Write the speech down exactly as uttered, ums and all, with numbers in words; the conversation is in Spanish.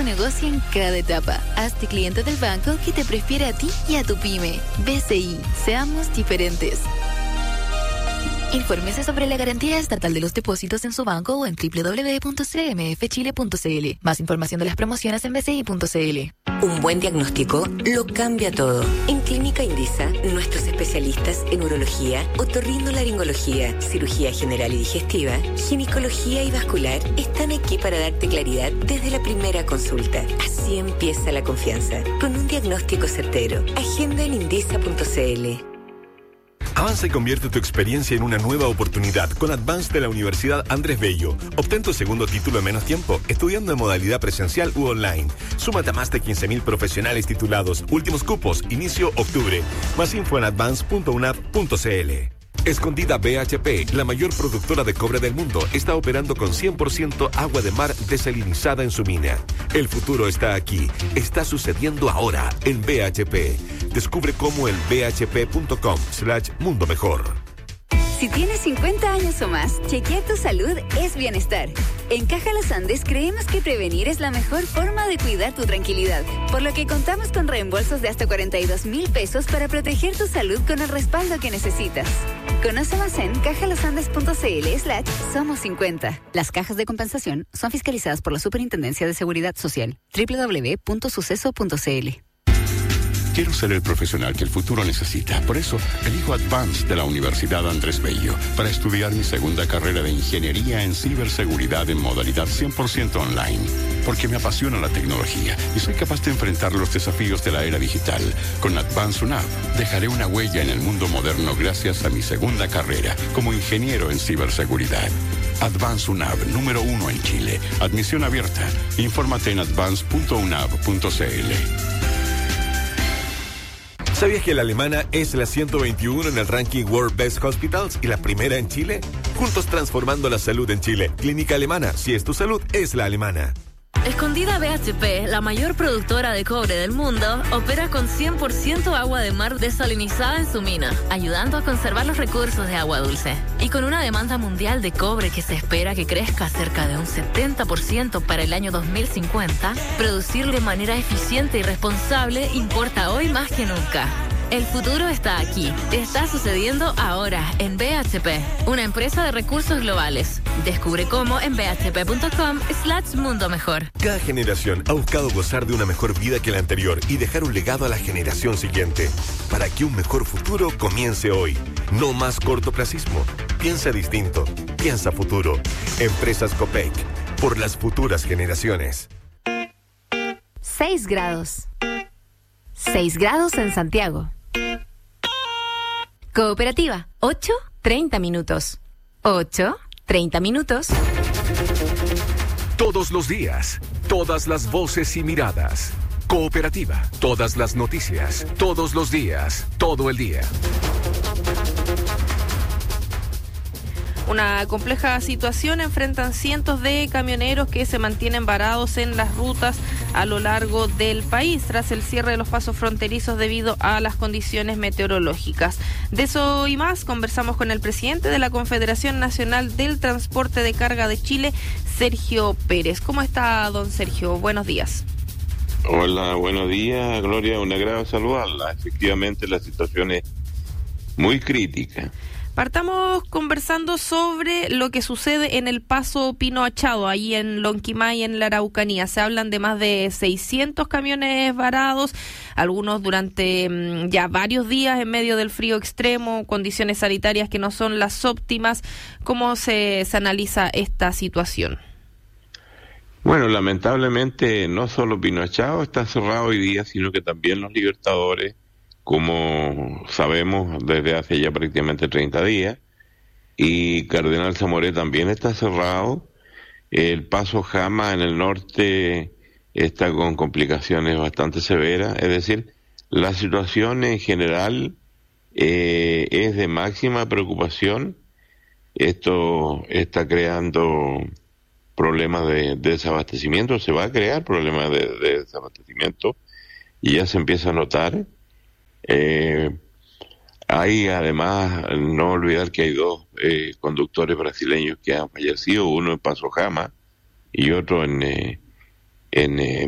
negocio en cada etapa. Hazte cliente del banco que te prefiere a ti y a tu pyme. B C I, seamos diferentes. Infórmese sobre la garantía estatal de los depósitos en su banco o en doble u doble u doble u punto c m f chile punto c l. Más información de las promociones en b c i punto c l. Un buen diagnóstico lo cambia todo. En Clínica Indisa, nuestros especialistas en urología, otorrinolaringología, cirugía general y digestiva, ginecología y vascular están aquí para darte claridad desde la primera consulta. Así empieza la confianza, con un diagnóstico certero. Agenda en indisa punto c l. Avanza y convierte tu experiencia en una nueva oportunidad con Advance de la Universidad Andrés Bello. Obtén tu segundo título en menos tiempo, estudiando en modalidad presencial u online. Súmate a más de quince mil profesionales titulados. Últimos cupos, inicio octubre. Más info en advance punto u n a v punto c l. Escondida B H P, la mayor productora de cobre del mundo, está operando con cien por ciento agua de mar desalinizada en su mina. El futuro está aquí. Está sucediendo ahora en B H P. Descubre cómo en b h p punto com slash mundo mejor. Si tienes cincuenta años o más, chequear tu salud es bienestar. En Caja Los Andes creemos que prevenir es la mejor forma de cuidar tu tranquilidad, por lo que contamos con reembolsos de hasta cuarenta y dos mil pesos para proteger tu salud con el respaldo que necesitas. Conoce más en cajalosandes punto c l slash somos cincuenta. Las cajas de compensación son fiscalizadas por la Superintendencia de Seguridad Social. doble u doble u doble u punto suceso punto c l. Quiero ser el profesional que el futuro necesita. Por eso, elijo Advance de la Universidad Andrés Bello para estudiar mi segunda carrera de Ingeniería en Ciberseguridad en modalidad cien por ciento online. Porque me apasiona la tecnología y soy capaz de enfrentar los desafíos de la era digital. Con Advance U N A V, dejaré una huella en el mundo moderno gracias a mi segunda carrera como ingeniero en ciberseguridad. Advance U N A V, número uno en Chile. Admisión abierta. Infórmate en advance punto u n a v punto c l. ¿Sabías que la alemana es la ciento veintiuno en el ranking World Best Hospitals y la primera en Chile? Juntos transformando la salud en Chile. Clínica Alemana. Si es tu salud, es la alemana. Escondida B H P, la mayor productora de cobre del mundo, opera con cien por ciento agua de mar desalinizada en su mina, ayudando a conservar los recursos de agua dulce. Y con una demanda mundial de cobre que se espera que crezca cerca de un setenta por ciento para el año dos mil cincuenta, producir de manera eficiente y responsable importa hoy más que nunca. El futuro está aquí. Está sucediendo ahora en B H P, una empresa de recursos globales. Descubre cómo en b h p punto com slash mundo mejor. Cada generación ha buscado gozar de una mejor vida que la anterior y dejar un legado a la generación siguiente. Para que un mejor futuro comience hoy. No más cortoplacismo. Piensa distinto. Piensa futuro. Empresas Copec. Por las futuras generaciones. seis grados. seis grados en Santiago. Cooperativa, ocho, treinta minutos. ocho, treinta minutos. Todos los días, todas las voces y miradas. Cooperativa, todas las noticias, todos los días, todo el día. Una compleja situación enfrentan cientos de camioneros que se mantienen varados en las rutas a lo largo del país tras el cierre de los pasos fronterizos debido a las condiciones meteorológicas. De eso y más conversamos con el presidente de la Confederación Nacional del Transporte de Carga de Chile, Sergio Pérez. ¿Cómo está, don Sergio? Buenos días. Hola, buenos días, Gloria. Un agrado saludarla. Efectivamente, la situación es muy crítica. Partamos conversando sobre lo que sucede en el Paso Pino Achado, ahí en Lonquimay, en la Araucanía. Se hablan de más de seiscientos camiones varados, algunos durante mmm, ya varios días en medio del frío extremo, condiciones sanitarias que no son las óptimas. ¿Cómo se, se analiza esta situación? Bueno, lamentablemente no solo Pino Achado está cerrado hoy día, sino que también los Libertadores, como sabemos desde hace ya prácticamente treinta días, y Cardenal Zamoré también está cerrado. El Paso Jama en el norte está con complicaciones bastante severas, es decir, la situación en general eh, es de máxima preocupación. Esto está creando problemas de, de desabastecimiento, se va a crear problemas de, de desabastecimiento y ya se empieza a notar. Eh, hay además, no olvidar que hay dos eh, conductores brasileños que han fallecido, uno en Paso Jama y otro en, eh, en eh,